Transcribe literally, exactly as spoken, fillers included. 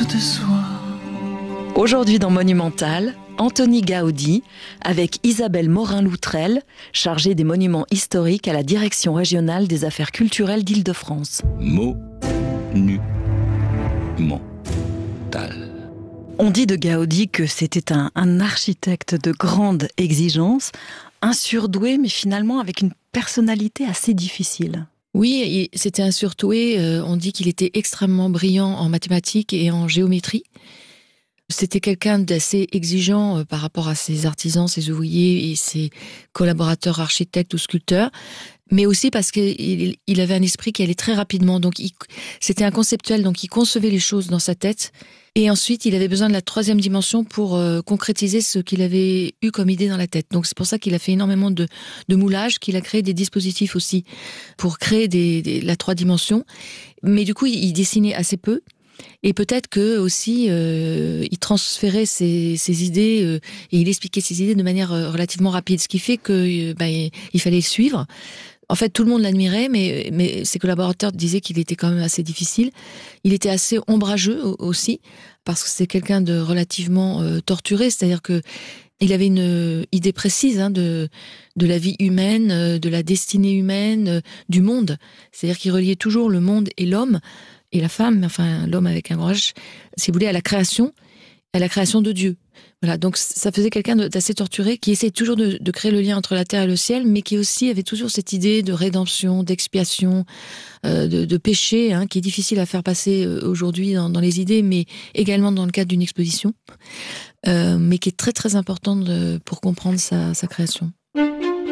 de soi. Aujourd'hui dans Monumental, Antoni Gaudi avec Isabelle Morin-Loutrel, chargée des monuments historiques à la Direction régionale des affaires culturelles d'Île-de-France. Monumental. On dit de Gaudi que c'était un, un architecte de grande exigence, un surdoué mais finalement avec une personnalité assez difficile. Oui, c'était un surdoué. On dit qu'il était extrêmement brillant en mathématiques et en géométrie. C'était quelqu'un d'assez exigeant par rapport à ses artisans, ses ouvriers et ses collaborateurs architectes ou sculpteurs, mais aussi parce qu'il il avait un esprit qui allait très rapidement. Donc, il, c'était un conceptuel, donc il concevait les choses dans sa tête. Et ensuite, il avait besoin de la troisième dimension pour euh, concrétiser ce qu'il avait eu comme idée dans la tête. Donc, c'est pour ça qu'il a fait énormément de, de moulage, qu'il a créé des dispositifs aussi pour créer des, des, la trois dimensions. Mais du coup, il, il dessinait assez peu. Et peut-être que aussi euh, il transférait ses, ses idées euh, et il expliquait ses idées de manière euh, relativement rapide, ce qui fait que euh, bah, il fallait le suivre. En fait, tout le monde l'admirait, mais, mais ses collaborateurs disaient qu'il était quand même assez difficile. Il était assez ombrageux aussi, parce que c'est quelqu'un de relativement euh, torturé, c'est-à-dire que il avait une idée précise hein, de, de la vie humaine, de la destinée humaine, du monde. C'est-à-dire qu'il reliait toujours le monde et l'homme, et la femme, enfin l'homme avec un grand H, si vous voulez, à la création, à la création de Dieu. Voilà, donc ça faisait quelqu'un d'assez torturé, qui essayait toujours de, de créer le lien entre la terre et le ciel, mais qui aussi avait toujours cette idée de rédemption, d'expiation, euh, de, de péché, hein, qui est difficile à faire passer aujourd'hui dans, dans les idées, mais également dans le cadre d'une exposition, euh, mais qui est très très importante de, pour comprendre sa, sa création.